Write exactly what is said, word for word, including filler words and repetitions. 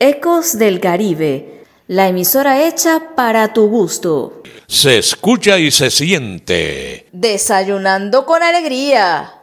Ecos del Caribe, la emisora hecha para tu gusto. Se escucha y se siente. Desayunando con alegría.